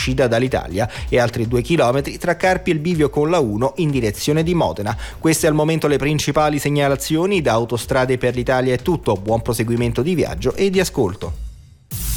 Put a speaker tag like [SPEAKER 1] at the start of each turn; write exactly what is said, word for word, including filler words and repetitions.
[SPEAKER 1] uscita dall'Italia e altri due chilometri tra Carpi e il bivio con la uno in direzione di Modena. Queste al momento le principali segnalazioni. Da Autostrade per l'Italia è tutto, buon proseguimento di viaggio e di ascolto.